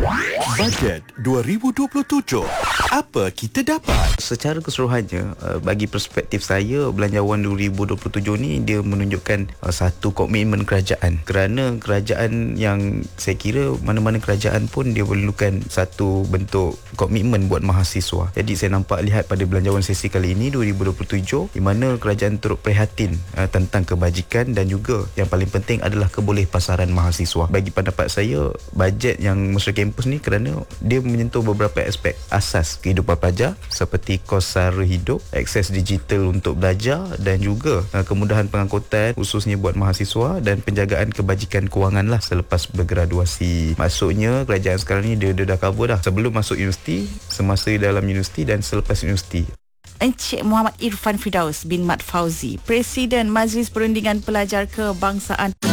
Bajet 2027. Apa kita dapat? Secara keseluruhannya, bagi perspektif saya, Belanjawan 2027 ni dia menunjukkan satu komitmen kerajaan. Kerana kerajaan yang saya kira mana-mana kerajaan pun dia perlukan satu bentuk komitmen buat mahasiswa. Jadi saya lihat pada Belanjawan sesi kali ini 2027 di mana kerajaan turut prihatin tentang kebajikan dan juga yang paling penting adalah kebolehpasaran mahasiswa. Bagi pendapat saya, bajet yang Mesra Kampus ni kerana dia menyentuh beberapa aspek asas kehidupan pelajar seperti kos sara hidup, akses digital untuk belajar dan juga kemudahan pengangkutan khususnya buat mahasiswa dan penjagaan kebajikan kewangan lah selepas bergraduasi. Maksudnya kerajaan sekarang ni dia dah cover dah sebelum masuk universiti, semasa dalam universiti dan selepas universiti. Encik Muhammad Irfan Firdaus bin Mat Fauzi, Presiden Majlis Perundingan Pelajar Kebangsaan.